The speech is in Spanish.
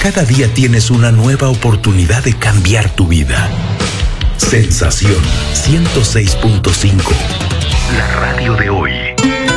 Cada día tienes una nueva oportunidad de cambiar tu vida. Sensación 106.5. La radio de hoy.